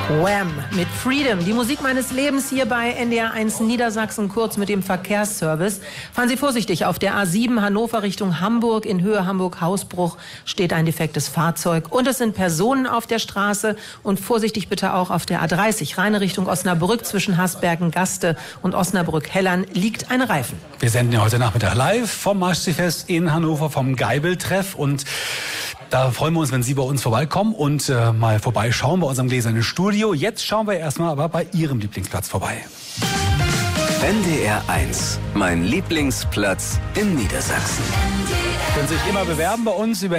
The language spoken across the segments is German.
Wham! Mit Freedom, die Musik meines Lebens hier bei NDR 1 Niedersachsen, kurz mit dem Verkehrsservice. Fahren Sie vorsichtig, auf der A7 Hannover Richtung Hamburg, in Höhe Hamburg-Hausbruch steht ein defektes Fahrzeug und es sind Personen auf der Straße und vorsichtig bitte auch auf der A30 Rheine Richtung Osnabrück zwischen Hasbergen-Gaste und Osnabrück-Hellern liegt ein Reifen. Wir senden ja heute Nachmittag live vom Maschsee-Fest in Hannover, vom Geibel-Treff und da freuen wir uns, wenn Sie bei uns vorbeikommen und mal vorbeischauen bei unserem gläsernen Studio. Jetzt schauen wir erstmal aber bei Ihrem Lieblingsplatz vorbei. NDR 1, mein Lieblingsplatz in Niedersachsen. Können sich immer bewerben bei uns über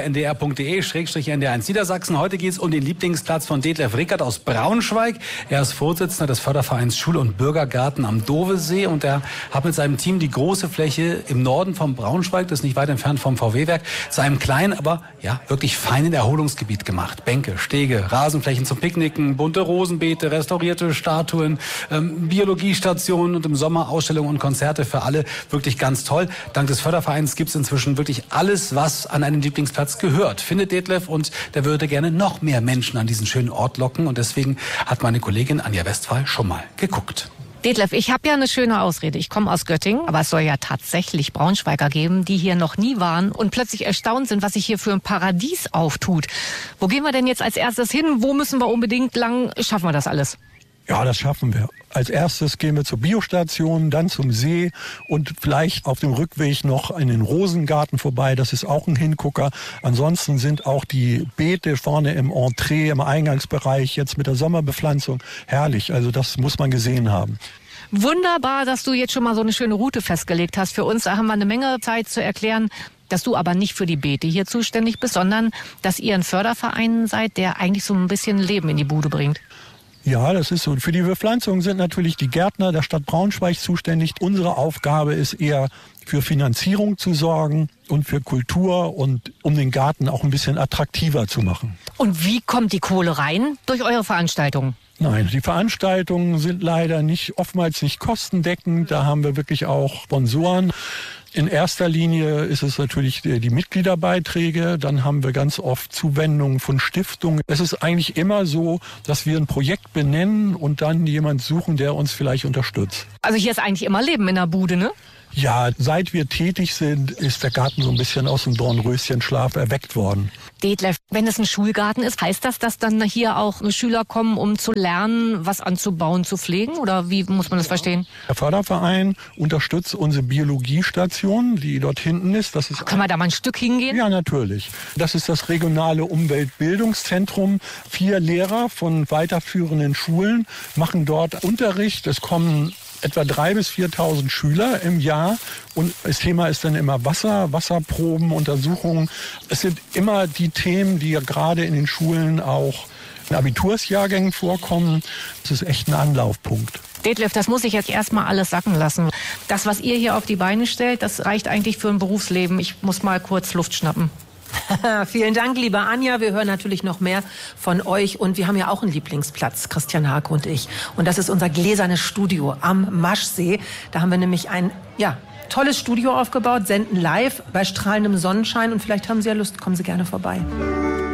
ndr.de/NDR1 Niedersachsen. Heute geht es um den Lieblingsplatz von Detlef Rickert aus Braunschweig. Er ist Vorsitzender des Fördervereins Schul- und Bürgergarten am Dovesee und er hat mit seinem Team die große Fläche im Norden von Braunschweig, das ist nicht weit entfernt vom VW-Werk, zu einem kleinen, aber ja wirklich feinen Erholungsgebiet gemacht. Bänke, Stege, Rasenflächen zum Picknicken, bunte Rosenbeete, restaurierte Statuen, Biologiestationen und im Sommer Ausstellungen und Konzerte für alle. Wirklich ganz toll. Dank des Fördervereins gibt es inzwischen wirklich alles, was an einen Lieblingsplatz gehört, findet Detlef, und der würde gerne noch mehr Menschen an diesen schönen Ort locken. Und deswegen hat meine Kollegin Anja Westphal schon mal geguckt. Detlef, ich habe ja eine schöne Ausrede. Ich komme aus Göttingen, aber es soll ja tatsächlich Braunschweiger geben, die hier noch nie waren und plötzlich erstaunt sind, was sich hier für ein Paradies auftut. Wo gehen wir denn jetzt als erstes hin? Wo müssen wir unbedingt lang? Schaffen wir das alles? Ja, das schaffen wir. Als erstes gehen wir zur Biostation, dann zum See und vielleicht auf dem Rückweg noch in den Rosengarten vorbei. Das ist auch ein Hingucker. Ansonsten sind auch die Beete vorne im Entree, im Eingangsbereich jetzt mit der Sommerbepflanzung herrlich. Also das muss man gesehen haben. Wunderbar, dass du jetzt schon mal so eine schöne Route festgelegt hast für uns. Da haben wir eine Menge Zeit zu erklären, dass du aber nicht für die Beete hier zuständig bist, sondern dass ihr ein Förderverein seid, der eigentlich so ein bisschen Leben in die Bude bringt. Ja, das ist so. Für die Bepflanzung sind natürlich die Gärtner der Stadt Braunschweig zuständig. Unsere Aufgabe ist eher, für Finanzierung zu sorgen und für Kultur und um den Garten auch ein bisschen attraktiver zu machen. Und wie kommt die Kohle rein? Durch eure Veranstaltungen? Nein, die Veranstaltungen sind leider oftmals nicht kostendeckend. Da haben wir wirklich auch Sponsoren. In erster Linie ist es natürlich die Mitgliederbeiträge, dann haben wir ganz oft Zuwendungen von Stiftungen. Es ist eigentlich immer so, dass wir ein Projekt benennen und dann jemand suchen, der uns vielleicht unterstützt. Also hier ist eigentlich immer Leben in der Bude, ne? Ja, seit wir tätig sind, ist der Garten so ein bisschen aus dem Dornröschenschlaf erweckt worden. Detlef, wenn es ein Schulgarten ist, heißt das, dass dann hier auch Schüler kommen, um zu lernen, was anzubauen, zu pflegen? Oder wie muss man das verstehen? Der Förderverein unterstützt unsere Biologiestation, die dort hinten ist. Das ist Können wir da mal ein Stück hingehen? Ja, natürlich. Das ist das regionale Umweltbildungszentrum. 4 Lehrer von weiterführenden Schulen machen dort Unterricht. Es kommen etwa 3.000 bis 4.000 Schüler im Jahr und das Thema ist dann immer Wasser, Wasserproben, Untersuchungen. Es sind immer die Themen, die ja gerade in den Schulen auch in Abitursjahrgängen vorkommen. Das ist echt ein Anlaufpunkt. Detlef, das muss ich jetzt erstmal alles sacken lassen. Das, was ihr hier auf die Beine stellt, das reicht eigentlich für ein Berufsleben. Ich muss mal kurz Luft schnappen. Vielen Dank, liebe Anja. Wir hören natürlich noch mehr von euch. Und wir haben ja auch einen Lieblingsplatz, Christian Hake und ich. Und das ist unser gläsernes Studio am Maschsee. Da haben wir nämlich ein tolles Studio aufgebaut, senden live bei strahlendem Sonnenschein. Und vielleicht haben Sie ja Lust, kommen Sie gerne vorbei.